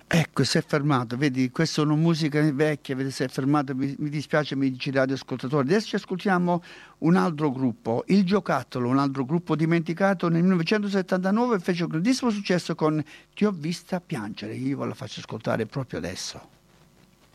Ecco, si è fermato, vedi, questa è una musica vecchia, vedi, si è fermato, mi dispiace, amici radioascoltatori. Adesso ci ascoltiamo un altro gruppo, Il Giocattolo, un altro gruppo dimenticato. Nel 1979 fece un grandissimo successo con Ti ho vista piangere. Io ve la faccio ascoltare proprio adesso.